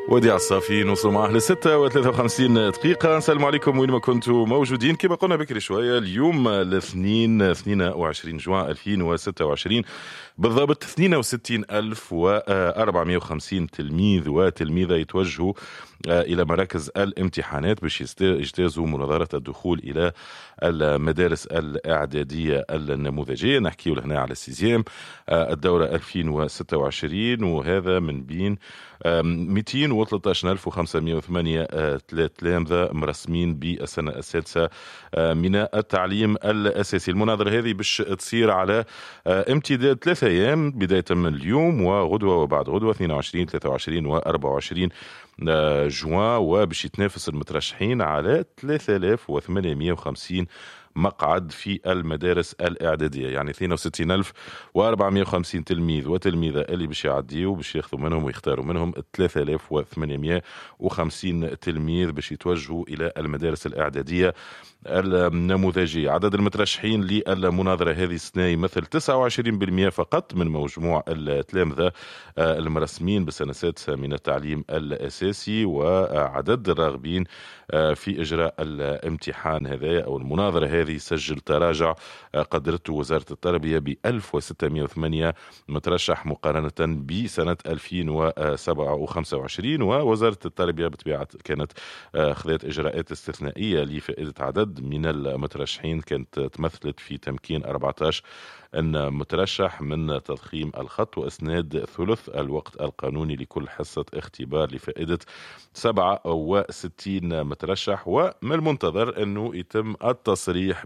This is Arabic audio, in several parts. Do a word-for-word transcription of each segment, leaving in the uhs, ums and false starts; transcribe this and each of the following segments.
وديع الصافي نوصلوا معه لستة وثلاثة وخمسين دقيقة. السلام عليكم وين ما كنتوا موجودين. كما قلنا بكري شوية، اليوم الاثنين اثنين وعشرين جوان ألفين وستة وعشرين بالضبط، اثنين وستين ألف وأربعمائة وخمسين تلميذ وتلميذة يتوجهوا إلى مراكز الامتحانات باش يجتازوا مناظرة الدخول إلى المدارس الإعدادية النموذجية. نحكي هنا على السيزيام الدورة ألفين وستة وعشرين، وهذا من بين مئتين وثلاثة عشر ألف وخمسمائة وثمانية تلامذة مرسمين بالسنة السادسة من التعليم الأساسي. المناظرة هذه باش تصير على امتداد ثلاثة أيام، بداية من اليوم وغدوة وبعد غدوة، اثنين وعشرين ثلاثة وعشرين وأربعة وعشرين جوان، وباش يتنافس المترشحين على ثلاثة آلاف وثمانمائة وخمسين مقعد في المدارس الإعدادية. يعني اثنين وستين ألف وأربعمائة وخمسين تلميذ وتلميذة اللي باش يعديوا باش ياخذوا منهم ويختاروا منهم ثلاثة آلاف وثمانمائة وخمسين تلميذ باش يتوجهوا إلى المدارس الإعدادية النموذجية. عدد المترشحين للمناظرة هذه السنة يمثل تسعة وعشرين بالمئة فقط من مجموع التلامذة المرسمين بالسنة السادسة من التعليم الأساسي، وعدد الراغبين في إجراء الامتحان هذا أو المناظرة هذه سجل تراجع قدرته وزارة التربية ب ألف وستمائة وثمانية مترشح مقارنة بسنة ألفين وسبعة وخمسة وعشرين، ووزارة التربية بطبيعة كانت أخذت إجراءات استثنائية لفائدة عدد من المترشحين، كانت تمثلت في تمكين أربعة عشر أن مترشح من تضخيم الخط وإسناد ثلث الوقت القانوني لكل حصة اختبار لفائدة سبعة وستين مترشح. ومن المنتظر أنه يتم التصريح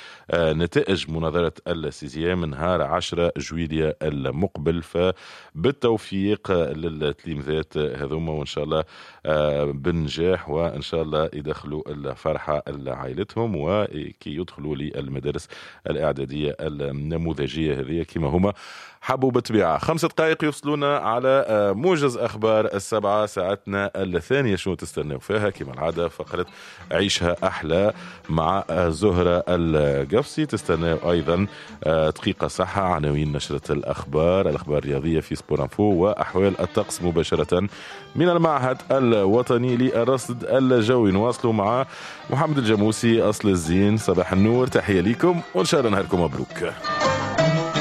بنتائج مناظرة السيزيام نهار عشرة جويلية المقبل، فبالتوفيق للتلميذات هذوما، وإن شاء الله بالنجاح، وإن شاء الله يدخلوا الفرحة لعائلتهم وكي يدخلوا للمدارس الإعدادية النموذجية هذه كما هما حبوا بالطبيعة. خمسة دقائق يوصلونا على موجز أخبار السبعة، ساعتنا الثانية شنو تستنوا فيها كما العادة فقرة عيشها أحلى مع زهرة القفصي. تستنوا أيضا دقيقة صحة، عناوين نشرة الأخبار، الأخبار الرياضية في سبور انفو، وأحوال الطقس مباشرة من المعهد الوطني للرصد الجوي. نواصلوا مع محمد الجاموسي أصل الزين. صباح النور، تحية لكم وإن شاء الله نهاركم مبروك.